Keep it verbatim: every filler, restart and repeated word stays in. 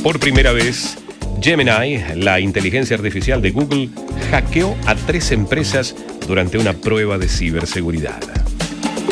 Por primera vez, Gemini, la inteligencia artificial de Google, hackeó a tres empresas durante una prueba de ciberseguridad.